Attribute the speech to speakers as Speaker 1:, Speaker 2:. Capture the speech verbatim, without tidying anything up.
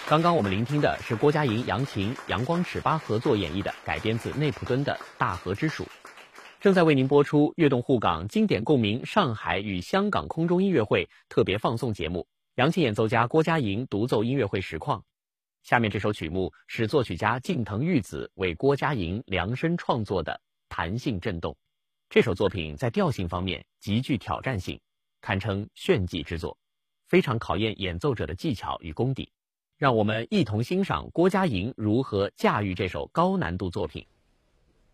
Speaker 1: 刚刚我们聆听的是郭嘉莹、杨琴、阳光尺八合作演绎的改编自内普敦的《大河之属》。正在为您播出悦动沪港经典共鸣上海与香港空中音乐会特别放送节目，扬琴演奏家郭嘉莹独奏音乐会实况。下面这首曲目是作曲家近藤裕子为郭嘉莹量身创作的《弹性震动》。这首作品在调性方面极具挑战性，堪称炫技之作，非常考验演奏者的技巧与功底。让我们一同欣赏郭嘉莹如何驾驭这首高难度作品。